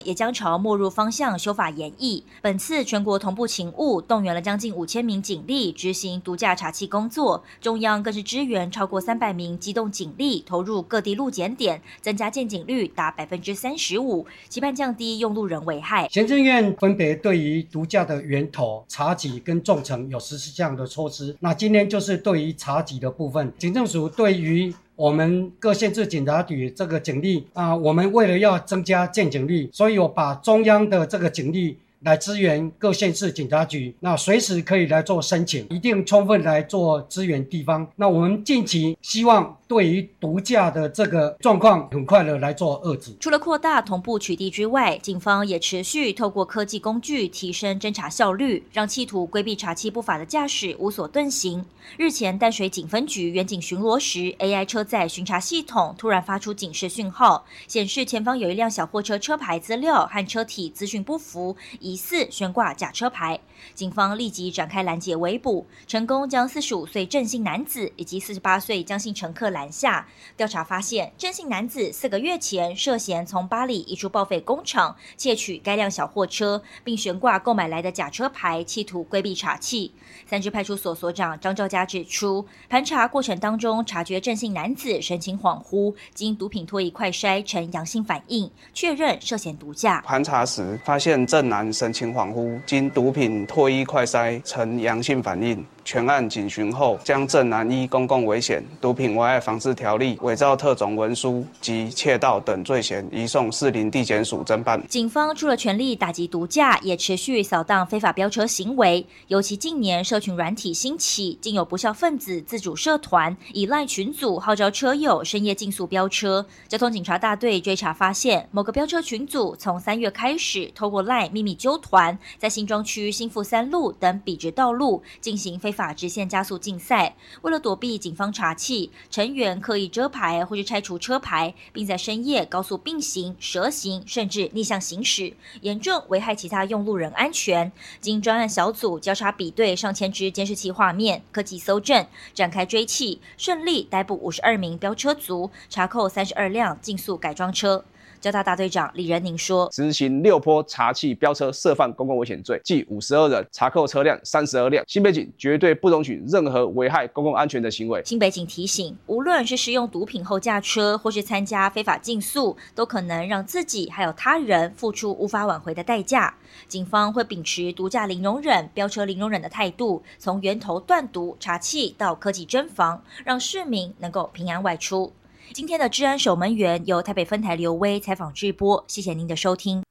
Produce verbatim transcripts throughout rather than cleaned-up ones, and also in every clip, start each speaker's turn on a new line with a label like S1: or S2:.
S1: 也将朝没入方向修法研议。本次全国同步勤务，动员了将近五千名警力执行毒驾查缉工作，中央更是支援超过三百名机动警力投入各地路检点，增加见警率达百分之三十五，期盼降低用路人危害。
S2: 行政院分别对于毒驾的源头、查缉跟重惩有实施这样的措施。那今天就是对于查缉的部分，警政署对于我们各县市警察局这个警力啊、呃，我们为了要增加见警率，所以我把中央的这个警力来支援各县市警察局，那随时可以来做申请，一定充分来做支援地方。那我们近期希望对于毒驾的这个状况很快的来做遏制。
S1: 除了扩大同步取缔之外，警方也持续透过科技工具提升侦查效率，让企图规避查缉不法的驾驶无所遁形。日前淡水警分局远警巡逻时 ，A I 车载巡查系统突然发出警示讯号，显示前方有一辆小货车车牌资料和车体资讯不符，疑似悬挂假车牌。警方立即展开拦截围捕，成功将四十五岁郑姓男子以及四十八岁江姓乘客拦下。调查发现，郑姓男子四个月前涉嫌从巴黎一处报废工厂窃取该辆小货车，并悬挂购买来的假车牌，企图规避查缉。三支派出所所长张兆佳指出，盘查过程当中察觉郑姓男子神情恍惚，经毒品唾液快筛呈阳性反应，确认涉嫌毒驾。
S3: 盘查时发现郑男神情恍惚，经毒品唾液快筛呈阳性反应。全案警询后，将郑男依公共危险、毒品危害防治条例、伪造特种文书及窃盗等罪嫌，移送士林地检署侦办。
S1: 警方除了全力打击毒驾，也持续扫荡非法飙车行为。尤其近年社群软体兴起，竟有不肖分子自主社团，以赖群组号召车友深夜竞速飙车。交通警察大队追查发现，某个飙车群组从三月开始，透过赖秘密纠团，在新庄区新富三路等笔直道路进行非法直线加速竞赛。为了躲避警方查缉，成员刻意遮牌或是拆除车牌，并在深夜高速并行、蛇行，甚至逆向行驶，严重危害其他用路人安全。经专案小组交叉比对上千支监视器画面，科技搜证，展开追缉，顺利逮捕五十二名飙车族，查扣三十二辆竞速改装车。交大大队长李仁宁说，
S4: 执行六波查缉飙车涉犯公共危险罪，计五十二人，查扣车辆三十二辆。新北警绝对不容许任何危害公共安全的行为。
S1: 新北警提醒，无论是使用毒品后驾车，或是参加非法竞速，都可能让自己还有他人付出无法挽回的代价。警方会秉持毒驾零容忍、飙车零容忍的态度，从源头断毒、查缉到科技侦防，让市民能够平安外出。今天的治安守门员由台北分台刘威采访直播，谢谢您的收听。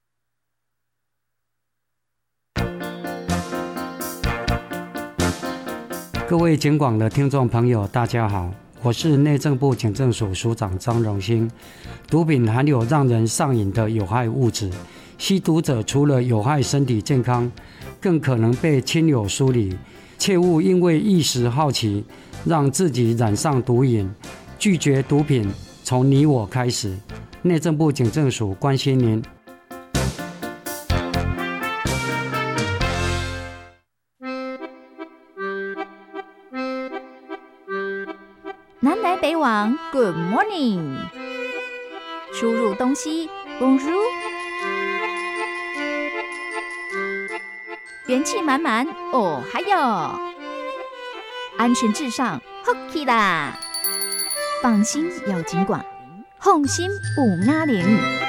S2: 各位警广的听众朋友，大家好，我是内政部警政署署长张荣兴。毒品含有让人上瘾的有害物质，吸毒者除了有害身体健康，更可能被亲友疏离，切勿因为一时好奇，让自己染上毒瘾。拒绝毒品，从你我开始。内政部警政署关心您。
S5: 南来北往 ，Good morning。输入东西 ，Bonjour。元气满满，哦，还有安全至上 ，Hockey 啦！放心有警广，放心有哑铃。